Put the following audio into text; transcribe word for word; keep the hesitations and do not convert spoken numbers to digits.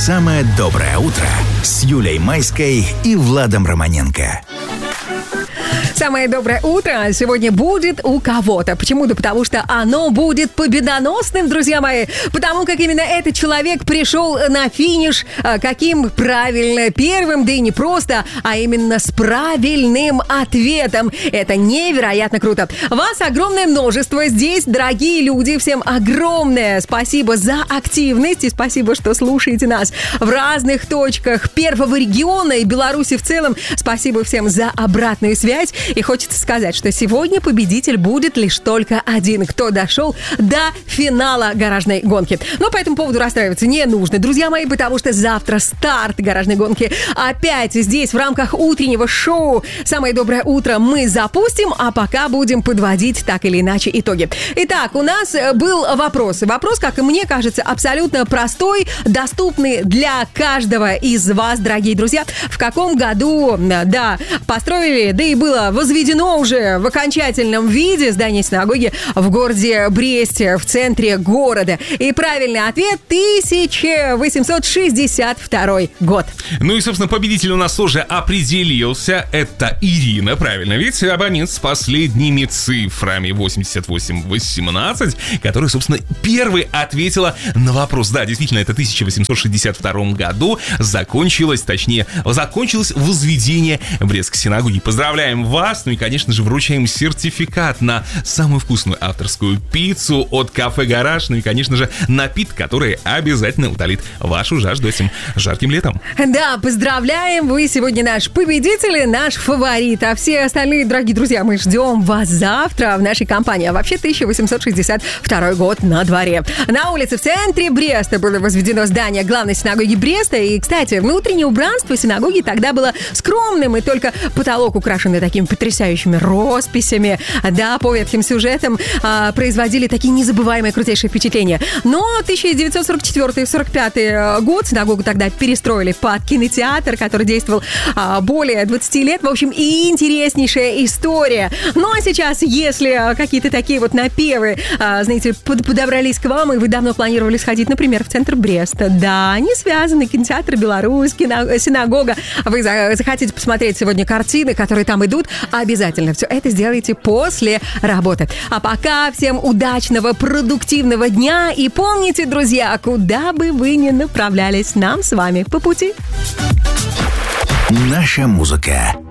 Самое доброе утро с Юлей Майской и Владом Романенко. Самое доброе утро сегодня будет у кого-то. Почему? Да потому что оно будет победоносным, друзья мои. Потому как именно этот человек пришел на финиш каким правильно первым, да и не просто, а именно с правильным ответом. Это невероятно круто. Вас огромное множество здесь, дорогие люди. Всем огромное спасибо за активность и спасибо, что слушаете нас в разных точках первого региона и Беларуси в целом. Спасибо всем за обратную связь. И хочется сказать, что сегодня победитель будет лишь только один, кто дошел до финала гаражной гонки. Но по этому поводу расстраиваться не нужно, друзья мои, потому что завтра старт гаражной гонки. Опять здесь в рамках утреннего шоу «Самое доброе утро» мы запустим, а пока будем подводить так или иначе итоги. Итак, у нас был вопрос. Вопрос, как и мне кажется, абсолютно простой, доступный для каждого из вас, дорогие друзья. В каком году, да, построили, да и было возведено уже в окончательном виде здание синагоги в городе Бресте, в центре города. И правильный ответ — тысяча восемьсот шестьдесят второй год. Ну и, собственно, победитель у нас уже определился. Это Ирина, правильно, ведь абонент с последними цифрами восемьдесят восемь восемнадцать, которая, собственно, первой ответила на вопрос. Да, действительно, это в тысяча восемьсот шестьдесят втором году закончилось, точнее, закончилось возведение Брестской синагоги. Поздравляем вас! Ну и, конечно же, вручаем сертификат на самую вкусную авторскую пиццу от кафе «Гараж». Ну и, конечно же, напиток, который обязательно утолит вашу жажду этим жарким летом. Да, поздравляем! Вы сегодня наш победитель и наш фаворит. А все остальные, дорогие друзья, мы ждем вас завтра в нашей компании. А вообще тысяча восемьсот шестьдесят второй год на дворе. На улице в центре Бреста было возведено здание главной синагоги Бреста. И, кстати, внутреннее убранство синагоги тогда было скромным, и только потолок, украшенный такими потрясающими росписями, да, по ветхим сюжетам, а, производили такие незабываемые, крутейшие впечатления. Но тысяча девятьсот сорок четвёртый — сорок пятый год синагогу тогда перестроили под кинотеатр, который действовал а, более двадцати лет. В общем, и интереснейшая история. Ну, а сейчас, если какие-то такие вот напевы, а, знаете, под, подобрались к вам, и вы давно планировали сходить, например, в центр Бреста, да, они связаны, кинотеатр «Беларусь», кино, синагога, вы захотите посмотреть сегодня картины, которые там идут, обязательно все это сделайте после работы. А пока всем удачного, продуктивного дня. И помните, друзья, куда бы вы ни направлялись, нам с вами по пути. Наша музыка.